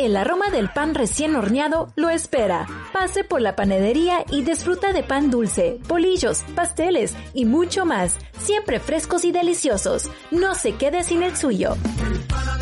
el aroma del pan recién horneado lo espera. Pase por la panadería y disfruta de pan dulce, bolillos, pasteles y mucho más, siempre frescos y deliciosos. No se quede sin el suyo.